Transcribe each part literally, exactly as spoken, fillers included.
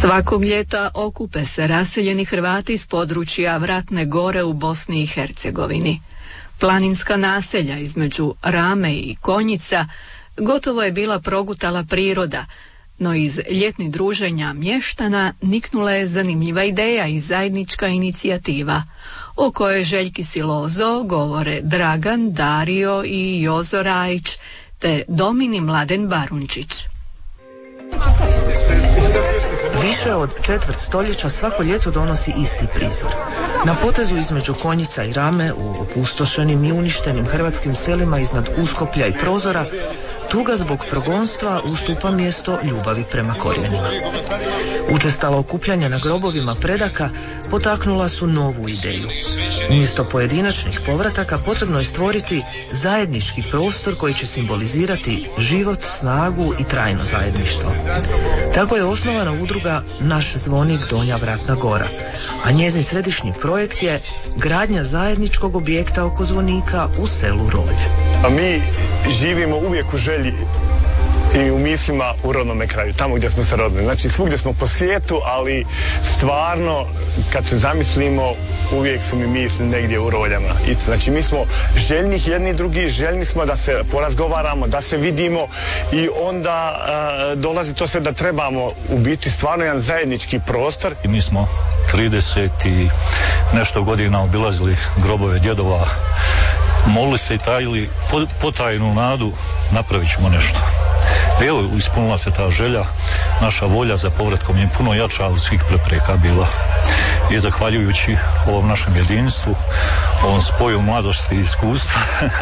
Svakog ljeta okupe se raseljeni Hrvati s područja Vratne Gore u Bosni i Hercegovini. Planinska naselja između Rame i Konjica gotovo je bila progutala priroda, no iz ljetnih druženja mještana niknula je zanimljiva ideja i zajednička inicijativa, o kojoj Željki Silozo govore Dragan, Dario i Jozo Rajić, te Domini Mladen Barunčić. Više od četvrt stoljeća svako ljeto donosi isti prizor. Na potezu između Konjica i Rame, u opustošenim i uništenim hrvatskim selima iznad Uskoplja i Prozora, tuga zbog progonstva ustupa mjesto ljubavi prema korijenima. Učestala okupljanja na grobovima predaka potaknula su novu ideju. Umjesto pojedinačnih povrataka potrebno je stvoriti zajednički prostor koji će simbolizirati život, snagu i trajno zajedništvo. Tako je osnovana udruga Naš zvonik Donja Vratna Gora, a njezin središnji projekt je gradnja zajedničkog objekta oko zvonika u selu Rolje. A mi živimo uvijek u želji i u mislima u rodnome kraju, tamo gdje smo se rodili. Znači svugdje smo po svijetu, ali stvarno kad se zamislimo uvijek su mi misli negdje u Roljama. I, znači mi smo željni jedni drugi, željni smo da se porazgovaramo, da se vidimo i onda uh, dolazi to sve da trebamo u biti stvarno jedan zajednički prostor. I mi smo trideset i nešto godina obilazili grobove djedova, molili se i tajili potajnu nadu, napravit ćemo nešto. Evo, ispunila se ta želja, naša volja za povratkom je puno jača od svih prepreka bila. I zahvaljujući ovom našem jedinstvu, ovom spoju mladosti i iskustva,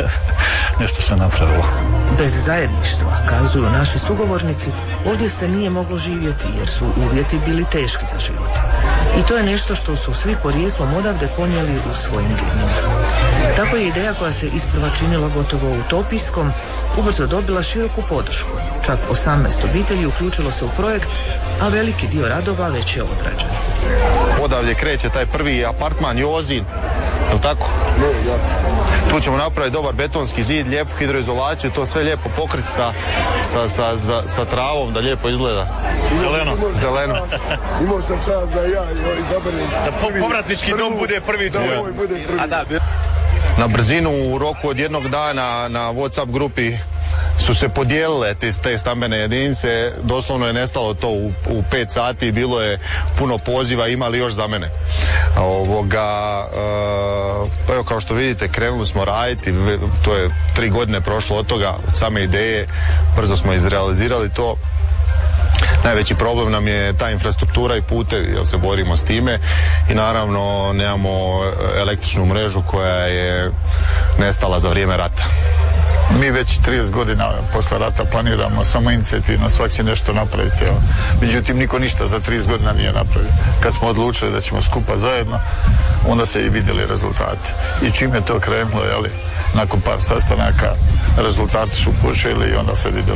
nešto se napravilo. Bez zajedništva, kazuju naši sugovornici, ovdje se nije moglo živjeti jer su uvjeti bili teški za život. I to je nešto što su svi porijeklom odavde ponijeli u svojim genima. Tako je ideja koja se isprva činila gotovo utopijskom, ubrzo dobila široku podršku. Čak osamnaest obitelji uključilo se u projekt, a veliki dio radova već je odrađen. Odavdje kreće taj prvi apartman Jozin, je li tako? Ne, ja. Tu ćemo napraviti dobar betonski zid, lijepu hidroizolaciju, to sve lijepo pokriti sa, sa, sa, sa, sa travom, da lijepo izgleda. Zeleno. Zeleno. Imao sam čast da ja izaberem. Da po, povratnički dom bude prvi tu. Da, bude prvi. A da, na brzinu u roku od jednog dana na WhatsApp grupi su se podijelile te, te stambene jedinice, doslovno je nestalo to u, u pet sati, bilo je puno poziva, imali još za mene. Ovoga, uh, evo kao što vidite, krenuli smo raditi, to je tri godine prošlo od toga, od same ideje, brzo smo izrealizirali to. Najveći problem nam je ta infrastruktura i putevi, jer se borimo s time i naravno nemamo električnu mrežu koja je nestala za vrijeme rata. Mi već trideset godina posle rata planiramo samo inicijativno, svak će nešto napraviti. Evo. Međutim, niko ništa za trideset godina nije napravio. Kad smo odlučili da ćemo skupa zajedno, onda se i vidjeli rezultati. I čim je to krenulo, jeli, nakon par sastanaka, rezultati su počeli i onda se vidjeli.